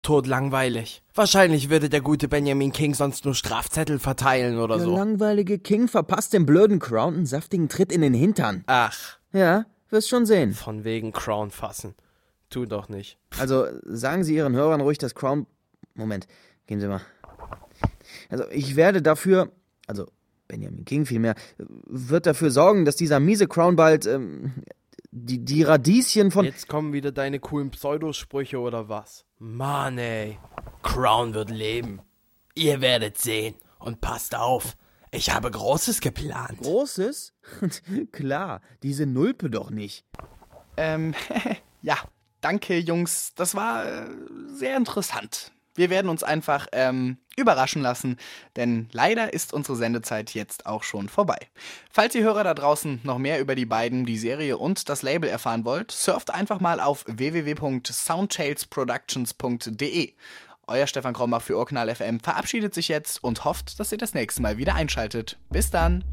Todlangweilig. Wahrscheinlich würde der gute Benjamin King sonst nur Strafzettel verteilen oder Der so. langweilige King verpasst dem blöden Crown einen saftigen Tritt in den Hintern. Ach, Ja, wirst schon sehen. von wegen Crown fassen. Tu doch nicht. Also sagen Sie Ihren Hörern ruhig, dass Crown... Moment, gehen Sie mal. Also ich werde dafür... Also Benjamin King vielmehr... wird dafür sorgen, dass dieser miese Crown bald... die Radieschen von... Jetzt kommen wieder deine coolen Pseudosprüche oder was? Mann ey. Crown wird leben. Ihr werdet sehen. Und passt auf. Ich habe Großes geplant. Großes? Klar, diese Nulpe doch nicht. Ja, danke Jungs, das war sehr interessant. Wir werden uns einfach überraschen lassen, denn leider ist unsere Sendezeit jetzt auch schon vorbei. Falls ihr Hörer da draußen noch mehr über die beiden, die Serie und das Label erfahren wollt, surft einfach mal auf www.soundtalesproductions.de. Euer Stefan Krombach für Urknall FM verabschiedet sich jetzt und hofft, dass ihr das nächste Mal wieder einschaltet. Bis dann!